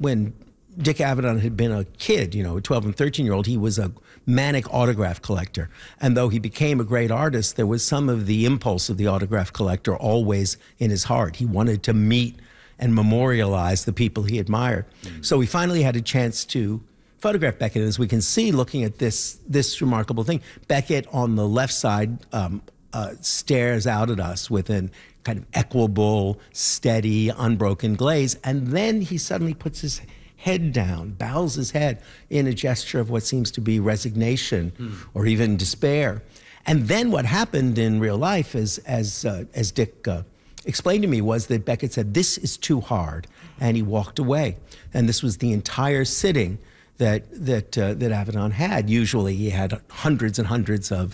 when Dick Avedon had been a kid, a 12 and 13-year-old, he was a manic autograph collector. And though he became a great artist, there was some of the impulse of the autograph collector always in his heart. He wanted to meet and memorialize the people he admired. So we finally had a chance to photograph Beckett. As we can see, looking at this remarkable thing, Beckett on the left side stares out at us with an kind of equable, steady, unbroken glaze. And then he suddenly puts his head down, bows his head in a gesture of what seems to be resignation or even despair. And then what happened in real life, as Dick explained to me, was that Beckett said, "This is too hard," and he walked away. And this was the entire sitting that Avedon had. Usually he had hundreds and hundreds of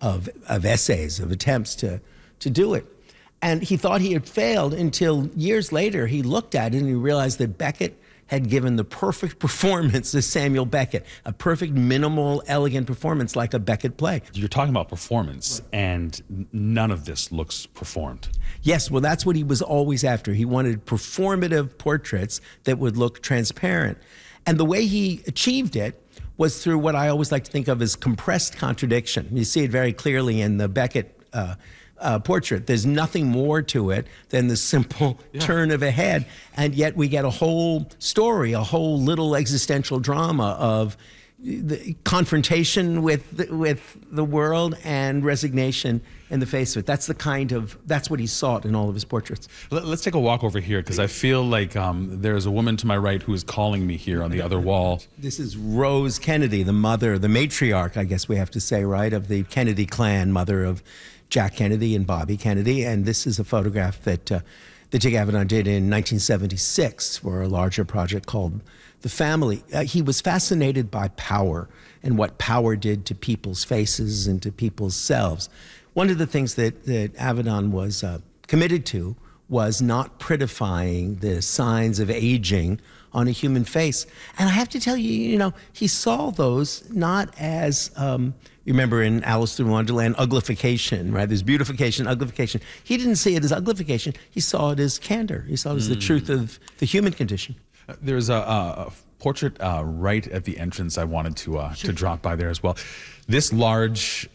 essays, of attempts to do it. And he thought he had failed until years later he looked at it and he realized that Beckett had given the perfect performance as Samuel Beckett, a perfect, minimal, elegant performance like a Beckett play. You're talking about performance, and none of this looks performed. Yes, well, that's what he was always after. He wanted performative portraits that would look transparent. And the way he achieved it was through what I always like to think of as compressed contradiction. You see it very clearly in the Beckett portrait. There's nothing more to it than the simple turn of a head, and yet we get a whole story, a whole little existential drama of the confrontation with the world and resignation in the face of it. That's what he sought in all of his portraits. Let's take a walk over here, because I feel like there's a woman to my right who is calling me here on the other wall. This is Rose Kennedy, the mother, the matriarch, I guess we have to say, right, of the Kennedy clan, mother of Jack Kennedy and Bobby Kennedy. And this is a photograph that Dick Avedon did in 1976 for a larger project called The Family. He was fascinated by power and what power did to people's faces and to people's selves. One of the things that Avedon was committed to was not prettifying the signs of aging on a human face. And I have to tell you, he saw those not as, you remember in Alice Through Wonderland, uglification, right? There's beautification, uglification. He didn't see it as uglification. He saw it as candor. He saw it as the truth of the human condition. There's a portrait right at the entrance I wanted to drop by there as well. This large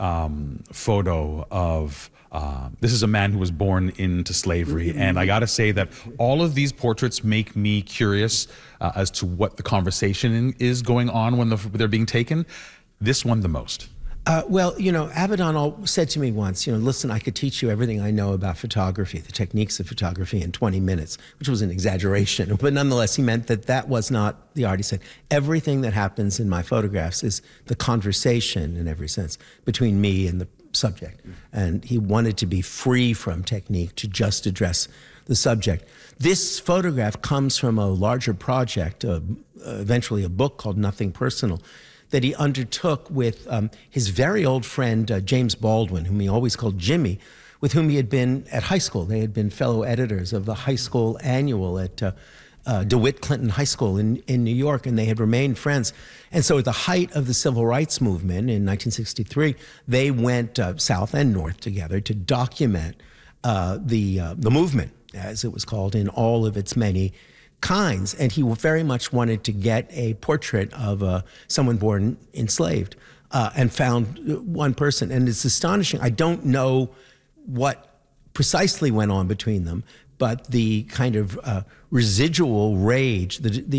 photo of this is a man who was born into slavery, and I gotta say that all of these portraits make me curious as to what the conversation is going on when they're being taken. This one the most. Well, Avedon said to me once, listen, I could teach you everything I know about photography, the techniques of photography in 20 minutes, which was an exaggeration. But nonetheless, he meant that was not the art. He said, everything that happens in my photographs is the conversation, in every sense, between me and the subject. And he wanted to be free from technique, to just address the subject. This photograph comes from a larger project, eventually a book called Nothing Personal, that he undertook with his very old friend, James Baldwin, whom he always called Jimmy, with whom he had been at high school. They had been fellow editors of the high school annual at DeWitt Clinton High School in New York, and they had remained friends. And so at the height of the civil rights movement in 1963, they went south and north together to document the movement, as it was called, in all of its many kinds. And he very much wanted to get a portrait of someone born enslaved, and found one person. And it's astonishing. I don't know what precisely went on between them, but the kind of residual rage,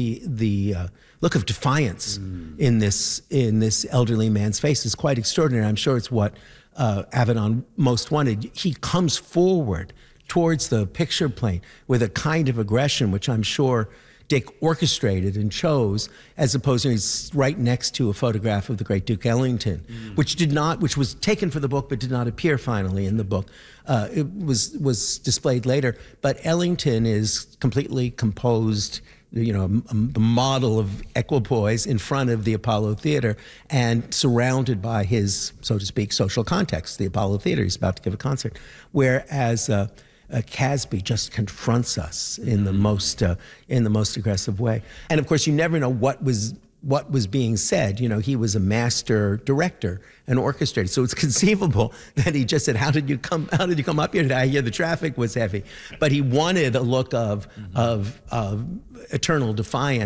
the look of defiance in this elderly man's face is quite extraordinary. I'm sure it's what Avedon most wanted. He comes forward towards the picture plane with a kind of aggression, which I'm sure Dick orchestrated and chose, as opposed to he's right next to a photograph of the great Duke Ellington, which was taken for the book but did not appear finally in the book. It was displayed later, but Ellington is completely composed, the model of equipoise in front of the Apollo Theater and surrounded by his, so to speak, social context, the Apollo Theater. He's about to give a concert. Whereas Casby just confronts us in the most aggressive way. And of course, you never know what was being said. He was a master director and orchestrator, so it's conceivable that he just said, "How did you come up here today? I hear the traffic was heavy." But he wanted a look of eternal defiance.